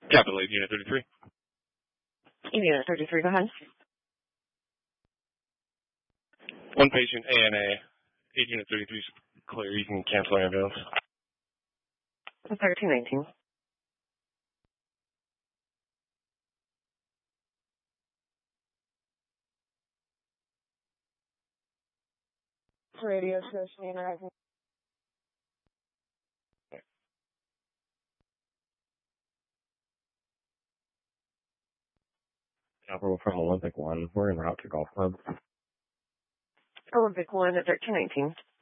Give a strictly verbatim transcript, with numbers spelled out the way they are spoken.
Capital eight, Unit thirty-three. Unit thirty-three, go ahead. One patient, A N A, eight Unit thirty-three, clear. You can cancel ambulance. thirteen nineteen. Radio station interacting. Capital from Olympic one. We're en route to Golf Club. Olympic one at thirteen nineteen.